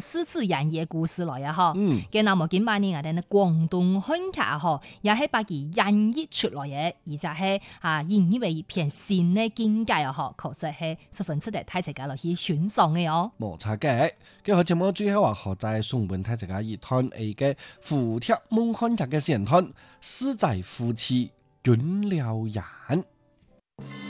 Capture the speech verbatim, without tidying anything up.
獅子演嘢故事來啊！嗬、 嗯， 嘅那麼近百年啊，哋呢廣東漢劇啊，嗬，也係把佢演繹出來嘅，而就係啊演繹為一片新嘅境界啊！嗬，確實係十分值得睇大家落去欣賞嘅哦。 冇錯嘅。跟住節目最後啊，學在送本睇大家一團 A 嘅胡鐵夢漢劇嘅選段，師仔夫妻倦了眼。